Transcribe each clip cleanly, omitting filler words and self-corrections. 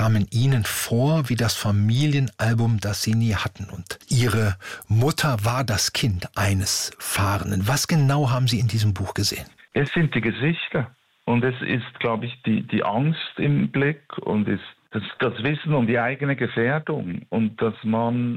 kamen Ihnen vor wie das Familienalbum, das Sie nie hatten. Und Ihre Mutter war das Kind eines Fahrenden. Was genau haben Sie in diesem Buch gesehen? Es sind die Gesichter. Und es ist, glaube ich, die Angst im Blick und ist das Wissen um die eigene Gefährdung und dass man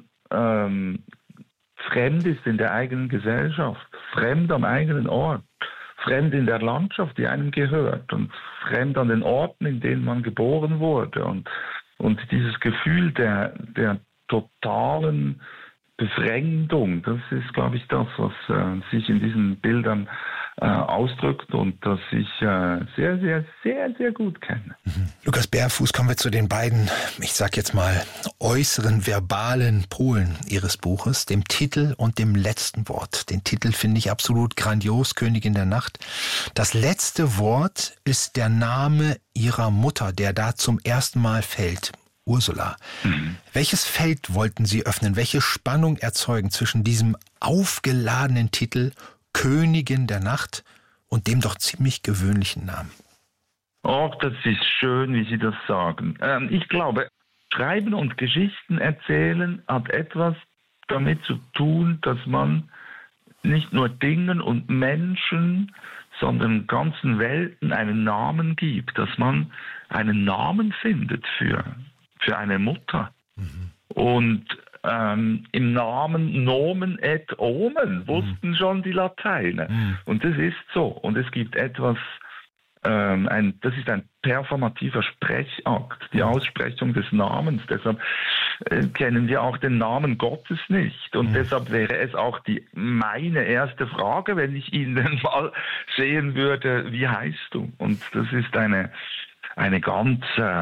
fremd ist in der eigenen Gesellschaft, fremd am eigenen Ort, fremd in der Landschaft, die einem gehört und fremd an den Orten, in denen man geboren wurde. Und dieses Gefühl der totalen Befremdung, das ist, glaube ich, das, was sich in diesen Bildern ausdrückt und das ich sehr, sehr, sehr, sehr gut kenne. Lukas Bärfuß, kommen wir zu den beiden, ich sag jetzt mal, äußeren verbalen Polen Ihres Buches, dem Titel und dem letzten Wort. Den Titel finde ich absolut grandios, Königin der Nacht. Das letzte Wort ist der Name Ihrer Mutter, der da zum ersten Mal fällt. Ursula. Welches Feld wollten Sie öffnen? Welche Spannung erzeugen zwischen diesem aufgeladenen Titel Königin der Nacht und dem doch ziemlich gewöhnlichen Namen? Oh, das ist schön, wie Sie das sagen. Ich glaube, Schreiben und Geschichten erzählen hat etwas damit zu tun, dass man nicht nur Dingen und Menschen, sondern ganzen Welten einen Namen gibt, dass man einen Namen findet für eine Mutter. Und im Namen Nomen et Omen wussten schon die Lateiner. Und das ist so. Und es gibt etwas, das ist ein performativer Sprechakt, die Aussprechung des Namens. Deshalb kennen wir auch den Namen Gottes nicht. Und deshalb wäre es auch meine erste Frage, wenn ich ihn dann mal sehen würde, wie heißt du? Und das ist eine ganz,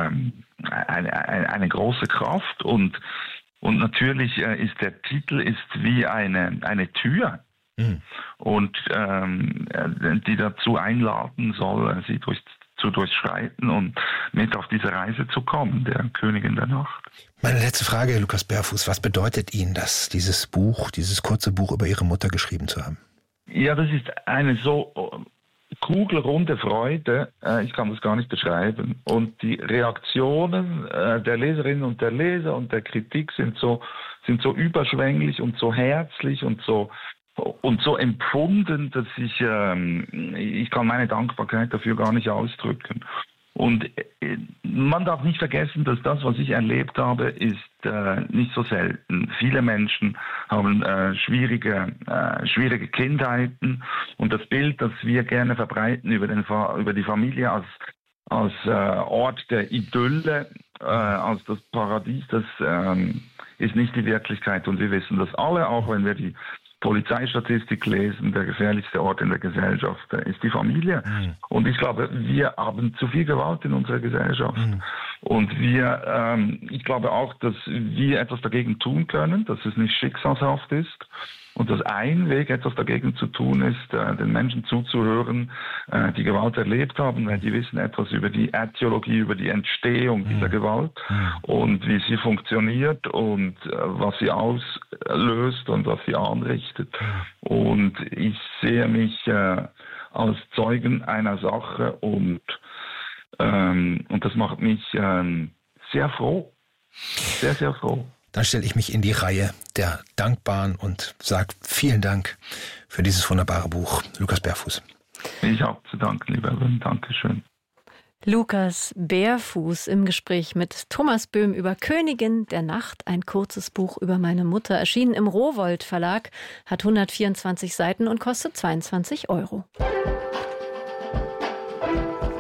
eine große Kraft und natürlich ist der Titel wie eine Tür und die dazu einladen soll, sie zu durchschreiten und mit auf diese Reise zu kommen, der Königin der Nacht. Meine letzte Frage, Lukas Bärfuß, was bedeutet Ihnen das, dieses kurze Buch über Ihre Mutter geschrieben zu haben? Ja, das ist eine so kugelrunde Freude, ich kann das gar nicht beschreiben. Und die Reaktionen der Leserinnen und der Leser und der Kritik sind so überschwänglich und so herzlich und so empfunden, dass ich kann meine Dankbarkeit dafür gar nicht ausdrücken. Und man darf nicht vergessen, dass das, was ich erlebt habe, ist nicht so selten. Viele Menschen haben schwierige Kindheiten und das Bild, das wir gerne verbreiten über die Familie als Ort der Idylle, als das Paradies, das ist nicht die Wirklichkeit. Und wir wissen das alle, auch wenn wir die Polizeistatistik lesen, der gefährlichste Ort in der Gesellschaft ist die Familie. Und ich glaube, wir haben zu viel Gewalt in unserer Gesellschaft. Und ich glaube auch, dass wir etwas dagegen tun können, dass es nicht schicksalshaft ist. Und dass ein Weg, etwas dagegen zu tun, ist, den Menschen zuzuhören, die Gewalt erlebt haben, weil die wissen etwas über die Äthiologie, über die Entstehung dieser Gewalt und wie sie funktioniert und was sie auslöst und was sie anrichtet. Und ich sehe mich als Zeugen einer Sache und das macht mich sehr froh, sehr, sehr froh. Dann stelle ich mich in die Reihe der Dankbaren und sage vielen Dank für dieses wunderbare Buch. Lukas Bärfuß. Ich habe zu danken, lieber Wim. Dankeschön. Lukas Bärfuß im Gespräch mit Thomas Böhm über Königin der Nacht, ein kurzes Buch über meine Mutter, erschienen im Rowohlt Verlag, hat 124 Seiten und kostet 22 €.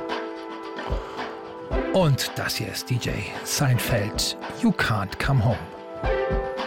Und das hier ist DJ Seinfeld, You Can't Come Home.